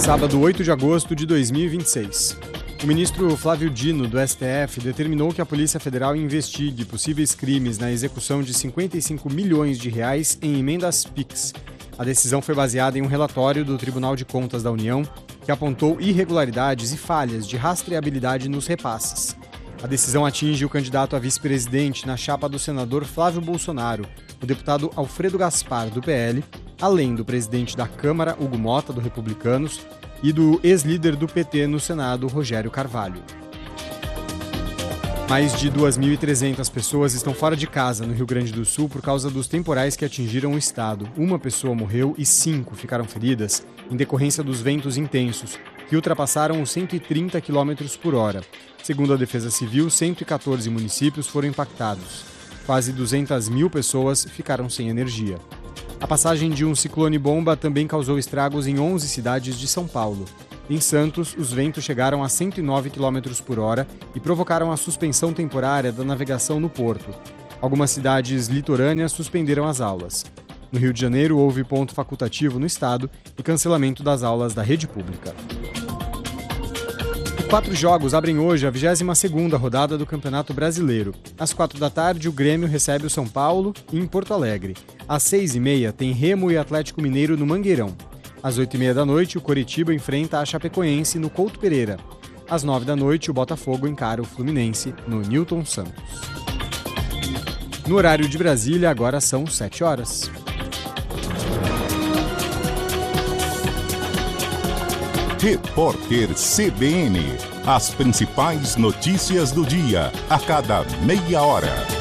Sábado, 8 de agosto de 2026. O ministro Flávio Dino, do STF, determinou que a Polícia Federal investigue possíveis crimes na execução de 55 milhões de reais em emendas PIX. A decisão foi baseada em um relatório do Tribunal de Contas da União que apontou irregularidades e falhas de rastreabilidade nos repasses. A decisão atinge o candidato a vice-presidente na chapa do senador Flávio Bolsonaro, o deputado Alfredo Gaspar, do PL, além do presidente da Câmara, Hugo Mota, do Republicanos, e do ex-líder do PT no Senado, Rogério Carvalho. Mais de 2.300 pessoas estão fora de casa no Rio Grande do Sul por causa dos temporais que atingiram o estado. Uma pessoa morreu e 5 ficaram feridas em decorrência dos ventos intensos, que ultrapassaram os 130 km por hora. Segundo a Defesa Civil, 114 municípios foram impactados. Quase 200 mil pessoas ficaram sem energia. A passagem de um ciclone-bomba também causou estragos em 11 cidades de São Paulo. Em Santos, os ventos chegaram a 109 km por hora e provocaram a suspensão temporária da navegação no porto. Algumas cidades litorâneas suspenderam as aulas. No Rio de Janeiro, houve ponto facultativo no estado e cancelamento das aulas da rede pública. 4 jogos abrem hoje a 22ª rodada do Campeonato Brasileiro. Às 4 da tarde, o Grêmio recebe o São Paulo em Porto Alegre. Às 6h30, tem Remo e Atlético Mineiro no Mangueirão. Às 8h30 da noite, o Coritiba enfrenta a Chapecoense no Couto Pereira. Às 9 da noite, o Botafogo encara o Fluminense no Newton Santos. No horário de Brasília, agora são 7 horas. Repórter CBN. As principais notícias do dia, a cada meia hora.